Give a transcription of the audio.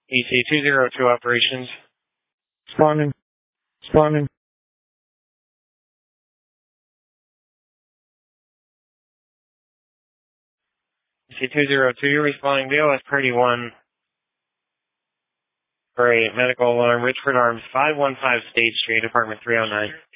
EC202 operations. Responding. Responding. EC202, you're responding BOS Purdy 1 for a medical alarm, Richford Arms, 515 State Street, apartment 309.